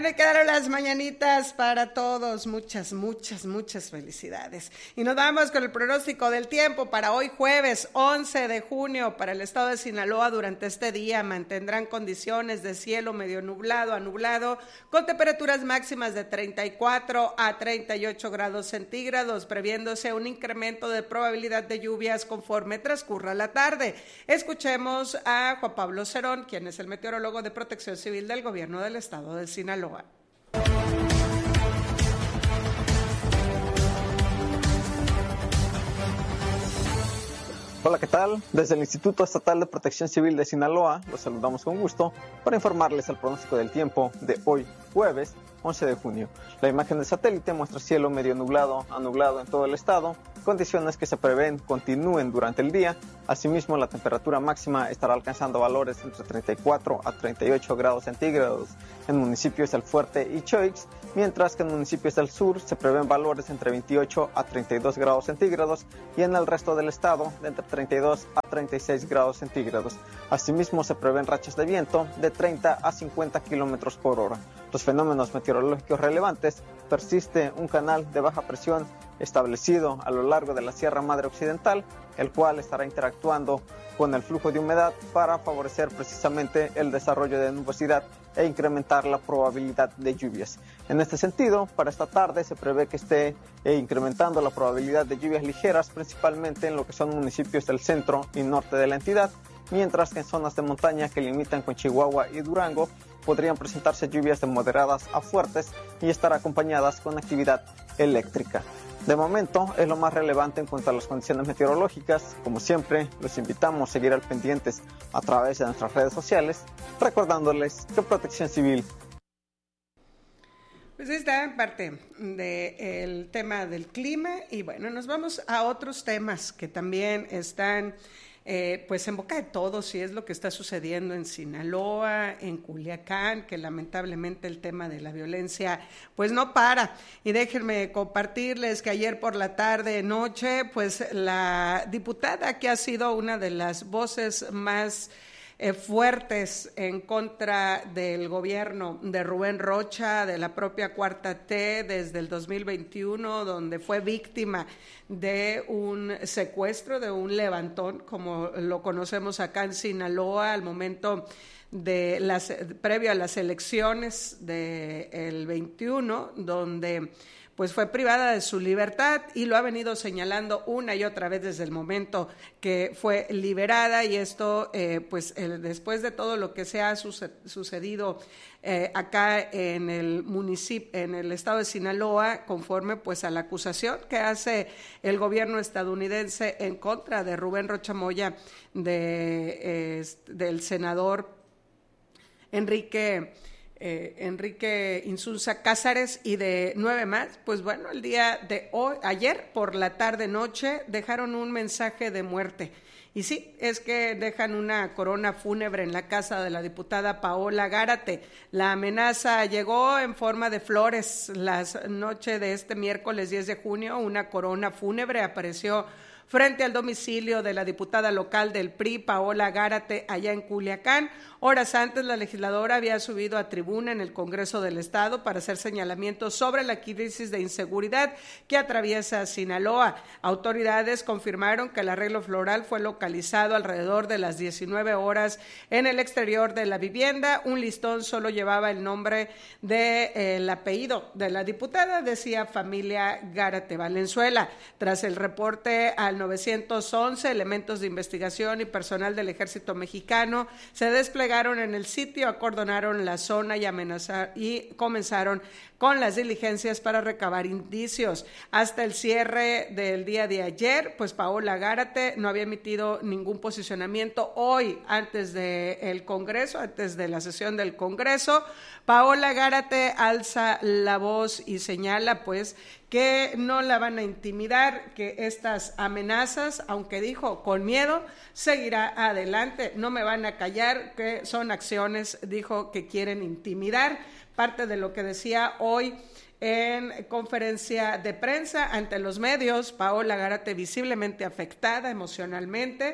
Bueno, y quedaron las mañanitas para todos. Muchas felicidades. Y nos vamos con el pronóstico del tiempo para hoy jueves 11 de junio. Para el estado de Sinaloa durante este día mantendrán condiciones de cielo medio nublado a nublado, con temperaturas máximas de 34 a 38 grados centígrados, previéndose un incremento de probabilidad de lluvias conforme transcurra la tarde. Escuchemos a Juan Pablo Cerón, quien es el meteorólogo de Protección Civil del Gobierno del Estado de Sinaloa. Hola, ¿qué tal? Desde el Instituto Estatal de Protección Civil de Sinaloa, los saludamos con gusto para informarles el pronóstico del tiempo de hoy, jueves 11 de junio. La imagen de satélite muestra cielo medio nublado a nublado en todo el estado, condiciones que se prevén continúen durante el día. Asimismo, la temperatura máxima estará alcanzando valores entre 34 a 38 grados centígrados en municipios del Fuerte y Choix, mientras que en municipios del sur se prevén valores entre 28 a 32 grados centígrados y en el resto del estado de entre 32 a 36 grados centígrados. Asimismo, se prevén rachas de viento de 30 a 50 kilómetros por hora. Los fenómenos meteorológicos relevantes: persiste un canal de baja presión establecido a lo largo de la Sierra Madre Occidental, el cual estará interactuando con el flujo de humedad para favorecer precisamente el desarrollo de nubosidad e incrementar la probabilidad de lluvias. En este sentido, para esta tarde se prevé que esté incrementando la probabilidad de lluvias ligeras, principalmente en lo que son municipios del centro y norte de la entidad, mientras que en zonas de montaña que limitan con Chihuahua y Durango podrían presentarse lluvias de moderadas a fuertes y estar acompañadas con actividad eléctrica. De momento es lo más relevante en cuanto a las condiciones meteorológicas. Como siempre, los invitamos a seguir al pendientes a través de nuestras redes sociales, recordándoles que Protección Civil. Pues está parte del tema del clima y bueno, nos vamos a otros temas que también están pues en boca de todos, y es lo que está sucediendo en Sinaloa, en Culiacán, que lamentablemente el tema de la violencia pues no para. Y déjenme compartirles que ayer por la tarde, noche, pues la diputada que ha sido una de las voces más fuertes en contra del gobierno de Rubén Rocha, de la propia Cuarta T, desde el 2021, donde fue víctima de un secuestro, de un levantón, como lo conocemos acá en Sinaloa, al momento de previo a las elecciones del 21, donde pues fue privada de su libertad, y lo ha venido señalando una y otra vez desde el momento que fue liberada. Y esto después de todo lo que se ha sucedido acá en el municipio, en el estado de Sinaloa, conforme pues a la acusación que hace el gobierno estadounidense en contra de Rubén Rocha Moya, del senador Enrique Insulza Cázares y de 9 más. Pues bueno, el día de hoy, ayer por la tarde noche, dejaron un mensaje de muerte. Y sí, es que dejan una corona fúnebre en la casa de la diputada Paola Gárate. La amenaza llegó en forma de flores. La noche de este miércoles 10 de junio, una corona fúnebre apareció frente al domicilio de la diputada local del PRI, Paola Gárate, allá en Culiacán. Horas antes, la legisladora había subido a tribuna en el Congreso del Estado para hacer señalamientos sobre la crisis de inseguridad que atraviesa Sinaloa. Autoridades confirmaron que el arreglo floral fue localizado alrededor de las 19 horas en el exterior de la vivienda. Un listón solo llevaba el nombre del apellido de la diputada, decía familia Gárate Valenzuela. Tras el reporte al 911, elementos de investigación y personal del Ejército Mexicano se desplegaron en el sitio, acordonaron la zona y comenzaron con las diligencias para recabar indicios. Hasta el cierre del día de ayer, pues Paola Gárate no había emitido ningún posicionamiento. Hoy, antes del Congreso, antes de la sesión del Congreso, Paola Gárate alza la voz y señala pues que no la van a intimidar, que estas amenazas, aunque dijo con miedo, seguirá adelante, no me van a callar, que son acciones, dijo, que quieren intimidar. Parte de lo que decía hoy en conferencia de prensa ante los medios, Paola Gárate, visiblemente afectada emocionalmente,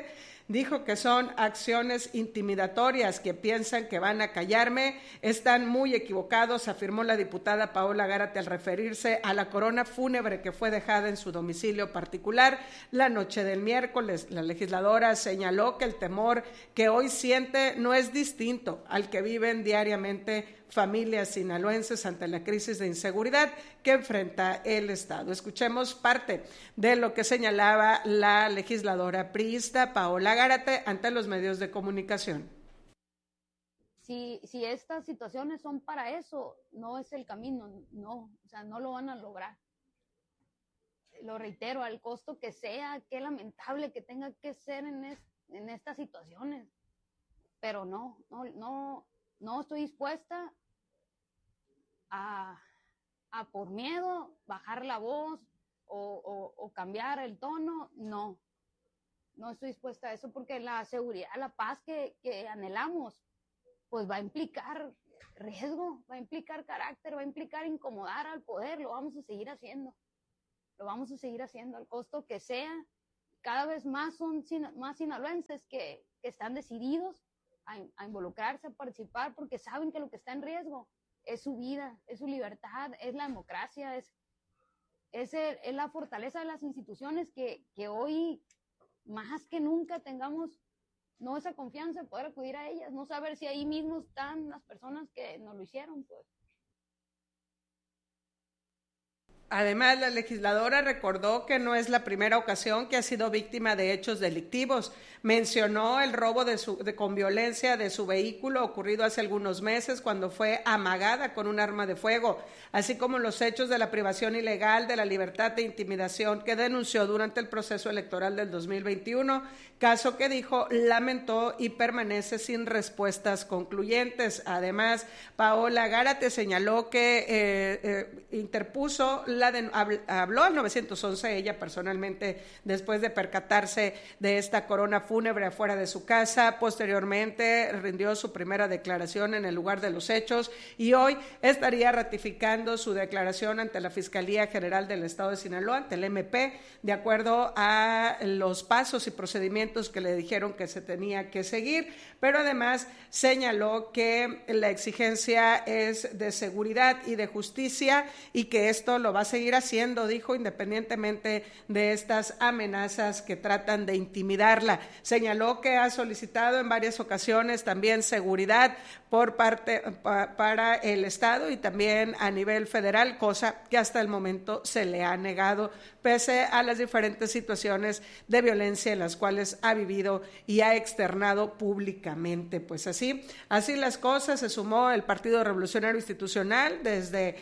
Dijo que son acciones intimidatorias, que piensan que van a callarme, están muy equivocados, afirmó la diputada Paola Gárate al referirse a la corona fúnebre que fue dejada en su domicilio particular la noche del miércoles. La legisladora señaló que el temor que hoy siente no es distinto al que viven diariamente familias sinaloenses ante la crisis de inseguridad que enfrenta el Estado. Escuchemos parte de lo que señalaba la legisladora priista Paola Gárate ante los medios de comunicación. Si estas situaciones son para eso, no es el camino, no, o sea, no lo van a lograr. Lo reitero, al costo que sea, qué lamentable que tenga que ser en estas situaciones, pero no estoy dispuesta a por miedo bajar la voz o cambiar el tono. No estoy dispuesta a eso, porque la seguridad, la paz que anhelamos, pues va a implicar riesgo, va a implicar carácter, va a implicar incomodar al poder. Lo vamos a seguir haciendo al costo que sea. Cada vez más son más sinaloenses que están decididos a involucrarse, a participar, porque saben que lo que está en riesgo es su vida, es su libertad, es la democracia, es la fortaleza de las instituciones que hoy más que nunca tengamos no esa confianza de poder acudir a ellas, no saber si ahí mismo están las personas que nos lo hicieron, pues. Además, la legisladora recordó que no es la primera ocasión que ha sido víctima de hechos delictivos. Mencionó el robo con violencia de su vehículo ocurrido hace algunos meses cuando fue amagada con un arma de fuego, así como los hechos de la privación ilegal de la libertad de intimidación que denunció durante el proceso electoral del 2021, caso que dijo lamentó y permanece sin respuestas concluyentes. Además, Paola Gárate señaló que interpuso habló al 911 ella personalmente después de percatarse de esta corona fúnebre afuera de su casa. Posteriormente rindió su primera declaración en el lugar de los hechos y hoy estaría ratificando su declaración ante la Fiscalía General del Estado de Sinaloa, ante el MP, de acuerdo a los pasos y procedimientos que le dijeron que se tenía que seguir, pero además señaló que la exigencia es de seguridad y de justicia y que esto lo va a seguir haciendo, dijo, independientemente de estas amenazas que tratan de intimidarla. Señaló que ha solicitado en varias ocasiones también seguridad para el Estado y también a nivel federal, cosa que hasta el momento se le ha negado, pese a las diferentes situaciones de violencia en las cuales ha vivido y ha externado públicamente. Pues así las cosas. Se sumó el Partido Revolucionario Institucional desde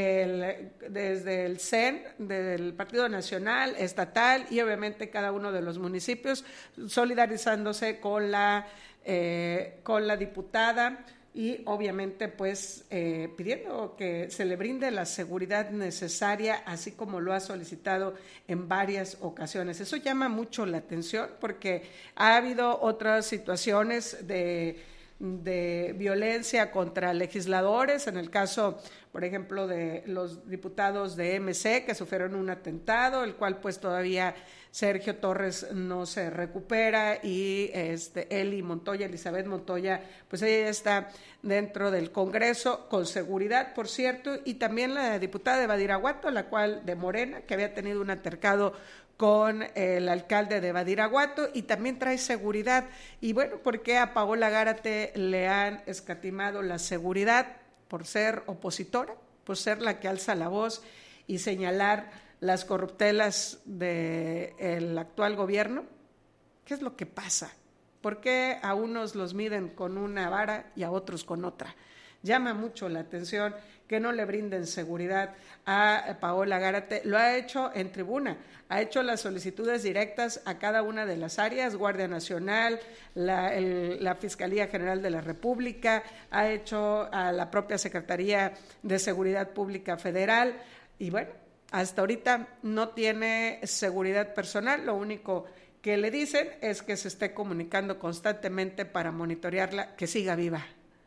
el CEN, del Partido Nacional, estatal y obviamente cada uno de los municipios, solidarizándose con la diputada y obviamente pues pidiendo que se le brinde la seguridad necesaria, así como lo ha solicitado en varias ocasiones. Eso llama mucho la atención porque ha habido otras situaciones de violencia contra legisladores, en el caso, por ejemplo, de los diputados de MC que sufrieron un atentado, el cual pues todavía Sergio Torres no se recupera y Elizabeth Montoya, pues ella está dentro del Congreso con seguridad, por cierto, y también la diputada de Badiraguato, la cual de Morena, que había tenido un altercado con el alcalde de Badiraguato y también trae seguridad. Y bueno, ¿por qué a Paola Gárate le han escatimado la seguridad? Por ser opositora, por ser la que alza la voz y señalar las corruptelas del actual gobierno. ¿Qué es lo que pasa? ¿Por qué a unos los miden con una vara y a otros con otra? Llama mucho la atención que no le brinden seguridad a Paola Gárate. Lo ha hecho en tribuna, ha hecho las solicitudes directas a cada una de las áreas, Guardia Nacional, la Fiscalía General de la República, ha hecho a la propia Secretaría de Seguridad Pública Federal y bueno, hasta ahorita no tiene seguridad personal, lo único que le dicen es que se esté comunicando constantemente para monitorearla, que siga viva.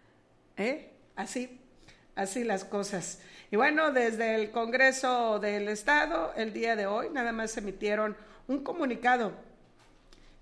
Así las cosas. Y bueno, desde el Congreso del Estado, el día de hoy, nada más emitieron un comunicado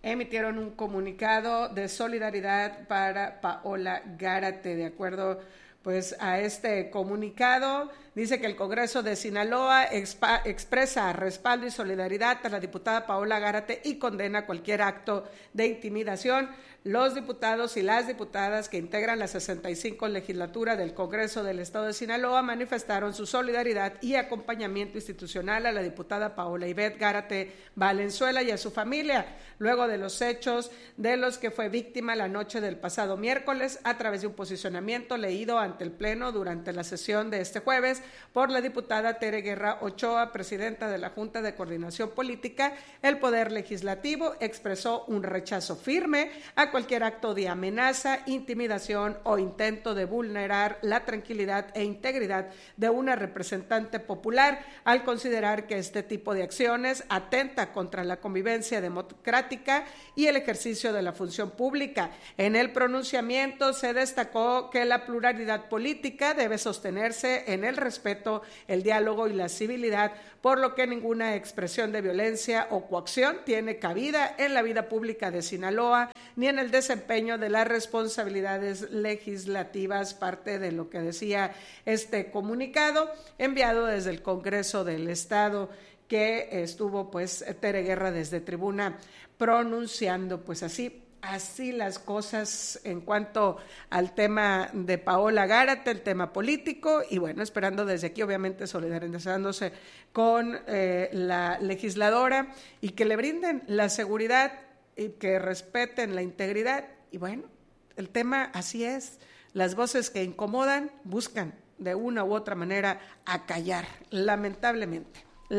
emitieron un comunicado de solidaridad para Paola Gárate. De acuerdo pues a este comunicado, dice que el Congreso de Sinaloa expresa respaldo y solidaridad a la diputada Paola Gárate y condena cualquier acto de intimidación. Los diputados y las diputadas que integran la 65 legislatura del Congreso del Estado de Sinaloa manifestaron su solidaridad y acompañamiento institucional a la diputada Paola Ivette Gárate Valenzuela y a su familia, luego de los hechos de los que fue víctima la noche del pasado miércoles, a través de un posicionamiento leído ante el Pleno durante la sesión de este jueves por la diputada Tere Guerra Ochoa, presidenta de la Junta de Coordinación Política. El Poder Legislativo expresó un rechazo firme a cualquier acto de amenaza, intimidación o intento de vulnerar la tranquilidad e integridad de una representante popular, al considerar que este tipo de acciones atenta contra la convivencia democrática y el ejercicio de la función pública. En el pronunciamiento se destacó que la pluralidad política debe sostenerse en el respeto, el diálogo y la civilidad, por lo que ninguna expresión de violencia o coacción tiene cabida en la vida pública de Sinaloa, ni en el desempeño de las responsabilidades legislativas, parte de lo que decía este comunicado enviado desde el Congreso del Estado, que estuvo pues Tere Guerra desde tribuna pronunciando. Pues así las cosas en cuanto al tema de Paola Gárate, el tema político, y bueno, esperando desde aquí obviamente solidarizándose con la legisladora y que le brinden la seguridad y que respeten la integridad. Y bueno, el tema así es, las voces que incomodan buscan de una u otra manera acallar, lamentablemente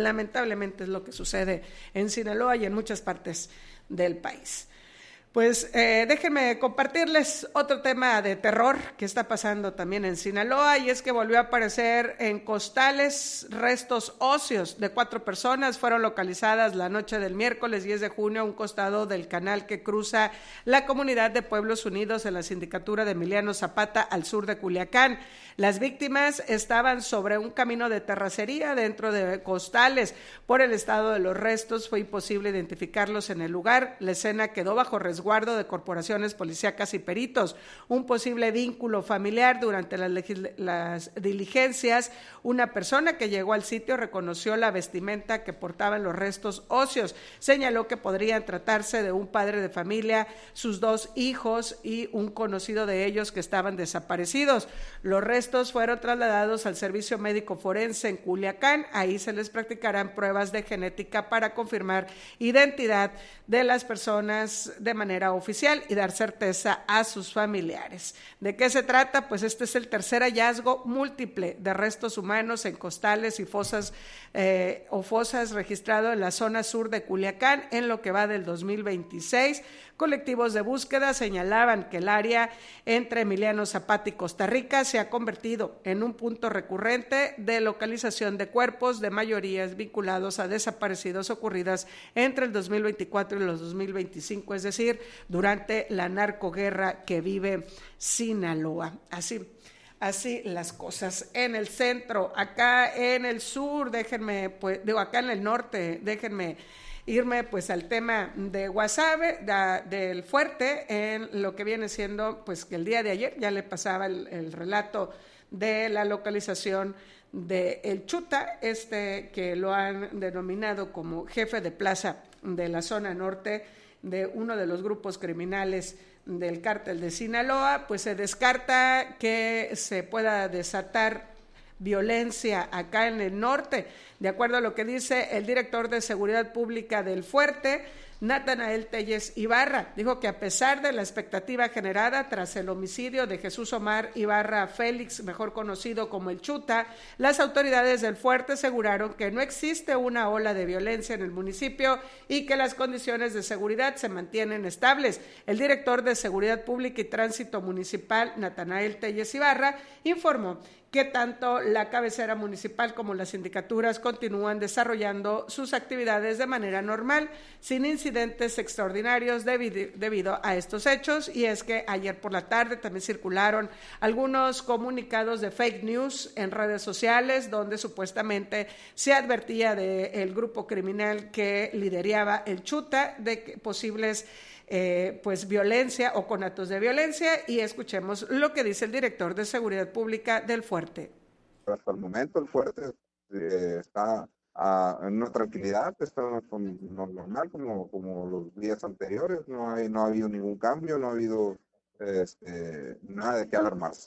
es lo que sucede en Sinaloa y en muchas partes del país. Pues déjenme compartirles otro tema de terror que está pasando también en Sinaloa, y es que volvió a aparecer en Costales restos óseos de 4 personas. Fueron localizadas la noche del miércoles 10 de junio a un costado del canal que cruza la comunidad de Pueblos Unidos en la sindicatura de Emiliano Zapata al sur de Culiacán. Las víctimas estaban sobre un camino de terracería dentro de Costales. Por el estado de los restos fue imposible identificarlos en el lugar. La escena quedó bajo resguardo de corporaciones policíacas y peritos. Un posible vínculo familiar. Durante las diligencias, una persona que llegó al sitio reconoció la vestimenta que portaban los restos óseos. Señaló que podrían tratarse de un padre de familia, sus 2 hijos y un conocido de ellos que estaban desaparecidos. Los restos fueron trasladados al Servicio Médico Forense en Culiacán. Ahí se les practicarán pruebas de genética para confirmar identidad de las personas de manera oficial y dar certeza a sus familiares. ¿De qué se trata? Pues este es el tercer hallazgo múltiple de restos humanos en costales y fosas registrado en la zona sur de Culiacán en lo que va del 2026. Colectivos de búsqueda señalaban que el área entre Emiliano Zapata y Costa Rica se ha convertido en un punto recurrente de localización de cuerpos de mayorías vinculados a desaparecidos ocurridas entre el 2024 y los 2025, es decir, durante la narcoguerra que vive Sinaloa. Así las cosas en el centro. Acá en el sur, acá en el norte, déjenme irme pues al tema de Guasave, del Fuerte, en lo que viene siendo pues que el día de ayer ya le pasaba el relato de la localización de El Chuta, que lo han denominado como jefe de plaza de la zona norte de uno de los grupos criminales del cártel de Sinaloa. Pues se descarta que se pueda desatar violencia acá en el norte. De acuerdo a lo que dice el director de Seguridad Pública del Fuerte, Natanael Telles Ibarra, dijo que a pesar de la expectativa generada tras el homicidio de Jesús Omar Ibarra Félix, mejor conocido como El Chuta, las autoridades del Fuerte aseguraron que no existe una ola de violencia en el municipio y que las condiciones de seguridad se mantienen estables. El director de Seguridad Pública y Tránsito Municipal, Natanael Telles Ibarra, informó que tanto la cabecera municipal como las sindicaturas continúan desarrollando sus actividades de manera normal, sin incidencias incidentes extraordinarios debido a estos hechos, y es que ayer por la tarde también circularon algunos comunicados de fake news en redes sociales donde supuestamente se advertía del grupo criminal que lideraba el Chuta de posibles pues violencia o conatos de violencia, y escuchemos lo que dice el director de Seguridad Pública del Fuerte. Hasta el momento el Fuerte está en una tranquilidad, está normal como los días anteriores, no ha habido ningún cambio, no ha habido nada de qué alarmarse.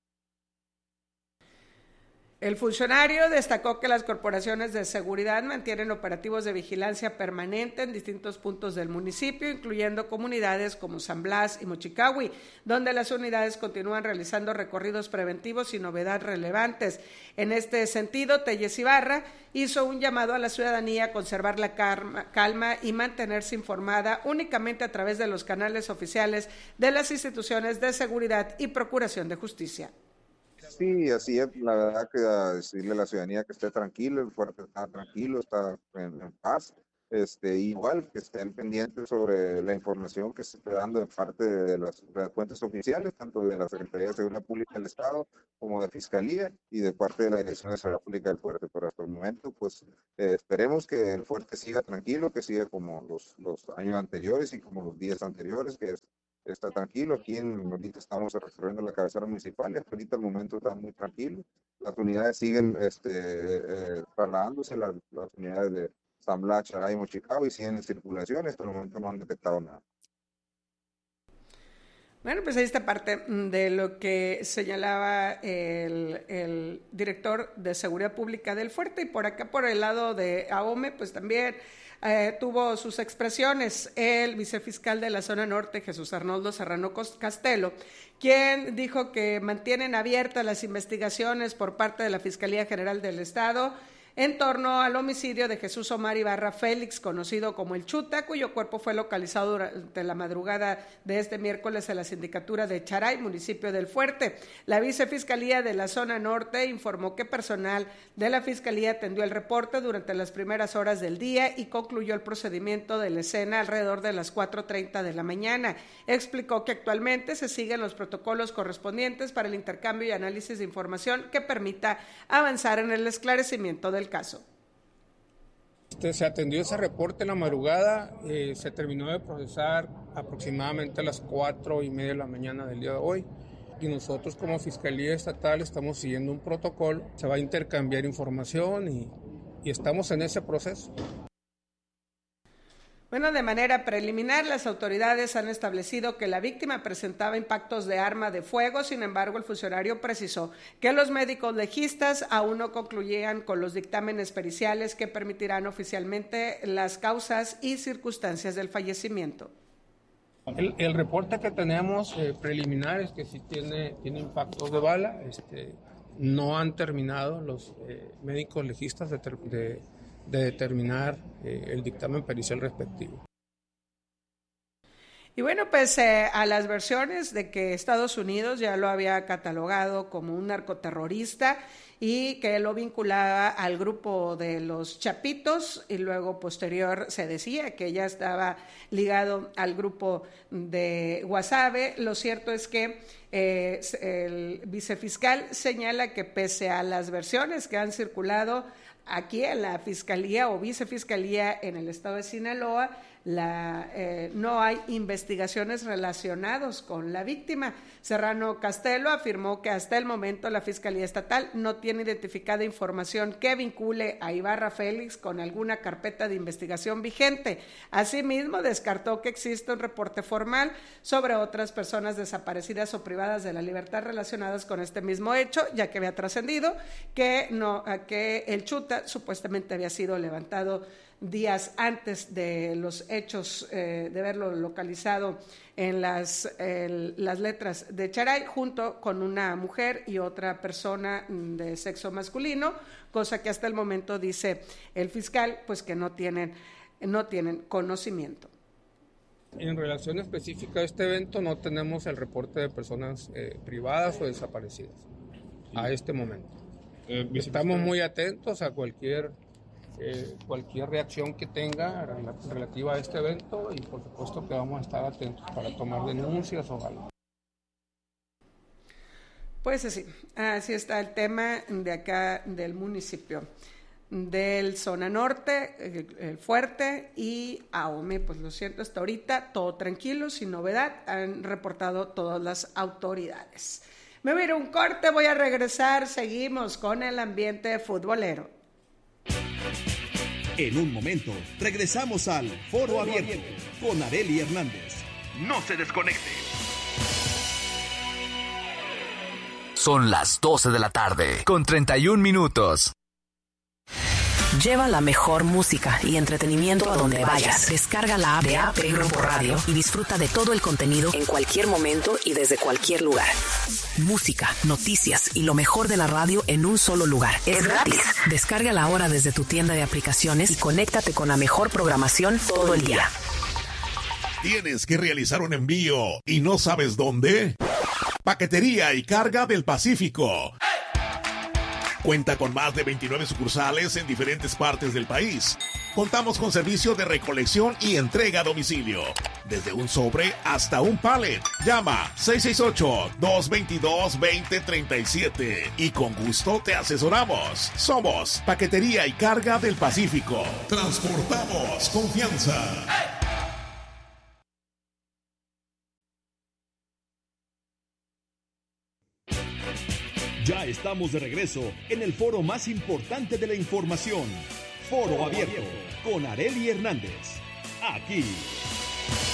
El funcionario destacó que las corporaciones de seguridad mantienen operativos de vigilancia permanente en distintos puntos del municipio, incluyendo comunidades como San Blas y Mochicahui, donde las unidades continúan realizando recorridos preventivos y novedades relevantes. En este sentido, Telles Ibarra hizo un llamado a la ciudadanía a conservar la calma y mantenerse informada únicamente a través de los canales oficiales de las instituciones de seguridad y procuración de justicia. Sí, así es, la verdad que a decirle a la ciudadanía que esté tranquilo, el Fuerte está tranquilo, está en paz, igual que estén pendientes sobre la información que se está dando de parte de las fuentes oficiales, tanto de la Secretaría de Seguridad Pública del Estado como de Fiscalía y de parte de la Dirección de Seguridad Pública del Fuerte. Pero hasta el momento, pues esperemos que el Fuerte siga tranquilo, que siga como los años anteriores y como los días anteriores, que está tranquilo. Aquí ahorita estamos recorriendo la cabecera municipal y hasta ahorita al momento está muy tranquilo. Las unidades siguen trasladándose, las unidades de San Blas, Charay y Mochicahui siguen en circulación, hasta el momento no han detectado nada. Bueno, pues ahí está parte de lo que señalaba el director de Seguridad Pública del Fuerte, y por acá por el lado de AOME, pues también tuvo sus expresiones el vicefiscal de la zona norte, Jesús Arnoldo Serrano Castelo, quien dijo que mantienen abiertas las investigaciones por parte de la Fiscalía General del Estado en torno al homicidio de Jesús Omar Ibarra Félix, conocido como el Chuta, cuyo cuerpo fue localizado durante la madrugada de este miércoles en la sindicatura de Charay, municipio del Fuerte. La vicefiscalía de la zona norte informó que personal de la fiscalía atendió el reporte durante las primeras horas del día y concluyó el procedimiento de la escena alrededor de las 4:30 de la mañana. Explicó que actualmente se siguen los protocolos correspondientes para el intercambio y análisis de información que permita avanzar en el esclarecimiento del caso. Se atendió ese reporte en la madrugada, se terminó de procesar aproximadamente a las 4:30 de la mañana del día de hoy, y nosotros como Fiscalía Estatal estamos siguiendo un protocolo, se va a intercambiar información y estamos en ese proceso. Bueno, de manera preliminar, las autoridades han establecido que la víctima presentaba impactos de arma de fuego. Sin embargo, el funcionario precisó que los médicos legistas aún no concluían con los dictámenes periciales que permitirán oficialmente las causas y circunstancias del fallecimiento. El reporte que tenemos preliminar es que sí tiene impactos de bala. No han terminado los médicos legistas de determinar el dictamen pericial respectivo. Y bueno, pues a las versiones de que Estados Unidos ya lo había catalogado como un narcoterrorista y que lo vinculaba al grupo de los Chapitos, y luego posterior se decía que ya estaba ligado al grupo de Guasave. Lo cierto es que el vicefiscal señala que pese a las versiones que han circulado aquí en la Fiscalía o Vicefiscalía en el estado de Sinaloa, no hay investigaciones relacionadas con la víctima. Serrano Castelo afirmó que hasta el momento la Fiscalía Estatal no tiene identificada información que vincule a Ibarra Félix con alguna carpeta de investigación vigente. Asimismo, descartó que existe un reporte formal sobre otras personas desaparecidas o privadas de la libertad relacionadas con este mismo hecho, ya que había trascendido que el Chuta supuestamente había sido levantado días antes de los hechos, de haberlo localizado en las letras de Charay, junto con una mujer y otra persona de sexo masculino, cosa que hasta el momento dice el fiscal, pues que no tienen conocimiento. En relación específica a este evento, no tenemos el reporte de personas privadas o desaparecidas a este momento. Estamos muy atentos a cualquier cualquier reacción que tenga relativa a este evento, y por supuesto que vamos a estar atentos para tomar denuncias o algo. Pues así está el tema de acá del municipio del Zona Norte, el Fuerte y Ahome. Pues lo siento, hasta ahorita todo tranquilo, sin novedad, han reportado todas las autoridades. Me voy a ir a un corte, voy a regresar, seguimos con el ambiente futbolero. En un momento, regresamos al Foro Abierto con Arely Hernández. No se desconecte. Son las 12 de la tarde, con 31 minutos. Lleva la mejor música y entretenimiento a donde vayas. Descarga la app de AP Grupo Radio y disfruta de todo el contenido en cualquier momento y desde cualquier lugar. Música, noticias y lo mejor de la radio en un solo lugar. Es gratis. Descárgala ahora desde tu tienda de aplicaciones y conéctate con la mejor programación todo el día. ¿Tienes que realizar un envío y no sabes dónde? Paquetería y Carga del Pacífico. Cuenta con más de 29 sucursales en diferentes partes del país. Contamos con servicio de recolección y entrega a domicilio, desde un sobre hasta un pallet. Llama 668-222-2037 y con gusto te asesoramos. Somos Paquetería y Carga del Pacífico. Transportamos confianza. Ya estamos de regreso en el foro más importante de la información, Foro Abierto, con Arely Hernández. Aquí